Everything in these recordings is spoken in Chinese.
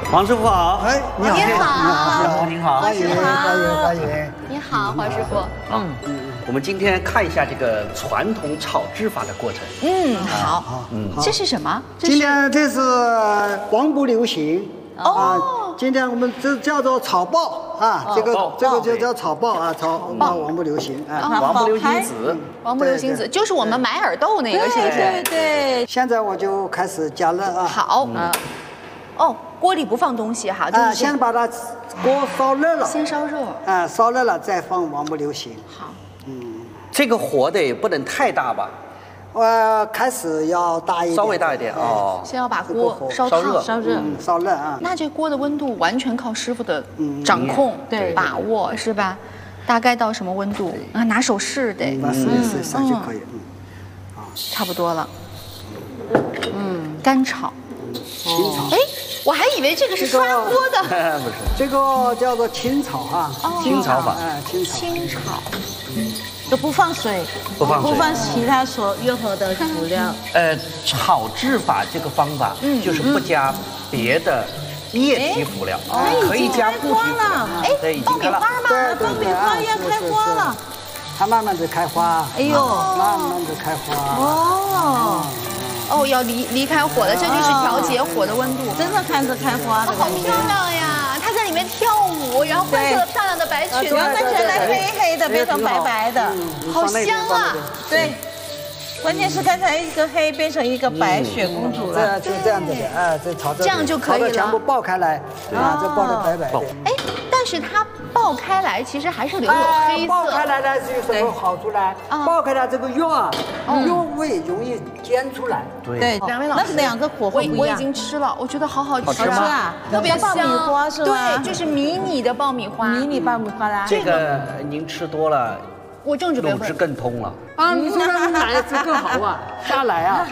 黄师傅好。 哎，你好， 你好， 您好。 欢迎，欢迎。 你好，黄师傅。 我们今天看一下这个传统炒制法的过程。 好。这是什么？ 今天这是王不留行啊。今天我们这叫做炒爆啊，这个就叫炒爆啊，炒爆王不留行啊。 王不留行子， 王不留行子就是我们买耳豆那个，是不是？ 对。 现在我就开始加热啊。 好。哦，锅里不放东西哈，就是先把它锅烧热了， 先烧热。 烧热了再放王不留行。 好。 这个火得不能太大吧？ 开始要大一点， 稍微大一点哦。 先要把锅烧热， 烧热啊。 那这锅的温度完全靠师傅的掌控、把握，是吧？大概到什么温度啊？拿手试得。 试下就可以。 差不多了。干炒。 清炒。 哎，我还以为这个是刷锅的。 不是， 这个叫做清炒啊。 清炒法。 清炒。 都不放水，不放其他所任何的辅料。 炒制法这个方法就是不加别的液体辅料，可以加固体辅料。 哎，爆米花吗？爆米花要开花了， 它慢慢的开花。 哎呦， 慢慢的开花。 哦，要离开火了，这就是调节火的温度。 真的看着开花的， 好漂亮呀！它在里面跳舞，然后换上了漂亮的白裙子， 刚才来黑黑的变成白白的， 好香啊！ 对，关键是刚才一个黑变成一个白雪公主了， 就这样子的，这炒这样就可以了， 全部爆开来啊，这爆的白白的。 哎，但是它爆开来其实还是留有黑色。 爆开来呢是有什么好处呢？爆开来这个肉啊，肉味容易煎出来。 对， 两位老师， 那2个火候不一样。 我已经吃了，我觉得好好吃啊， 特别香。 爆米花是吧？ 对，就是迷你的爆米花。 迷你爆米花啦。 这个您吃多了， 我正准备乳汁更通了。 乳汁奶汁更好啊，下来啊。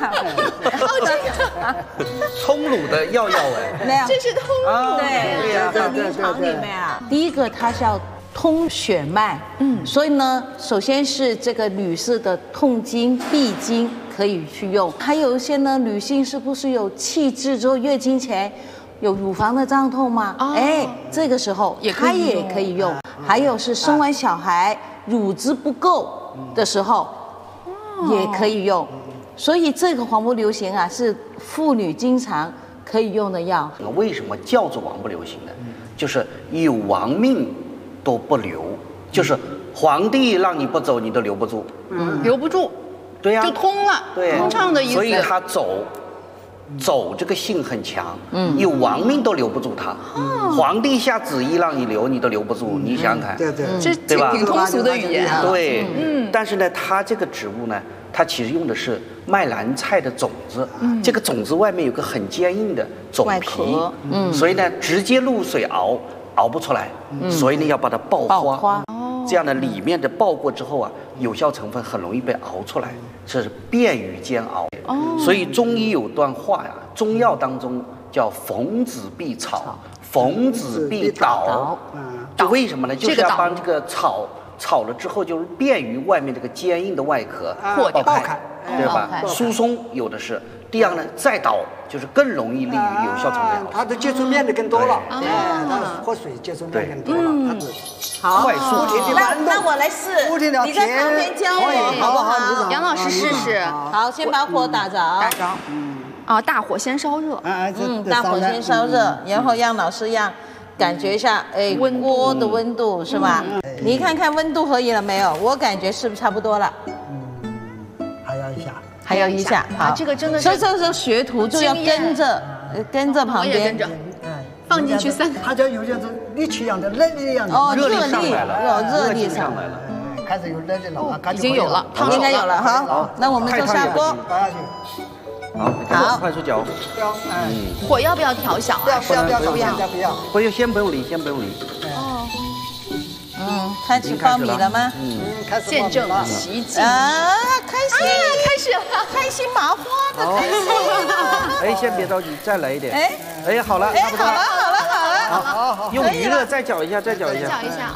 通乳的药哎。 这是通乳。 对，在临床里面啊，第一个它是要通血脉，所以呢，首先是这个女士的痛经、闭经可以去用，还有一些呢，女性是不是有气滞之后月经前有乳房的胀痛吗？这个时候它也可以用，还有是生完小孩乳汁不够的时候也可以用，所以这个黄不留行啊是妇女经常可以用的药。 为什么叫做王不留行呢？就是有亡命都不留，就是皇帝让你不走，你都留不住， 留不住， 对呀， 就通了，通畅的意思。 所以他走这个性很强，有亡命都留不住他。皇帝下旨意让你留，你都留不住，你想想看， 这挺通俗的语言。 对，但是呢，它这个植物呢，它其实用的是麦兰菜的种子，这个种子外面有个很坚硬的种皮，所以呢，直接入水熬不出来，所以呢要把它爆花，这样的里面的爆过之后啊，有效成分很容易被熬出来，这是便于煎熬。所以中医有段话呀，中药当中叫逢子必炒，逢子必捣。这为什么呢？就是要帮这个炒了之后，就是便于外面这个坚硬的外壳爆开，对吧？疏松有的是。第二呢，再捣就是更容易利于有效成分。 它的接触面的更多了，它和水接触面更多了，它是快速。 那我来试，你在旁边教我，好不好？ 杨老师试试。 好，先把火打着。 大火先烧热。 大火先烧热，然后让老师感觉一下，锅的温度是吧？你看看温度可以了没有？我感觉是不是差不多了？还要一下，好， 这个真的是， 所以这时候学徒就要跟着旁边， 放进去3个， 它就有点力气一样的热力一样的， 热力上来了， 开始有热力了， 已经有了， 汤应该有了，好，那我们就下锅， 倒下去， 好，快速搅， 火要不要调小啊？ 不要， 不用，先不用离。 开始爆米了吗？ 开始见证奇迹啊！开始了， 开心麻花的开心。先别着急，再来一点。好了，差不多了。 好了。 用余热再搅一下， 啊！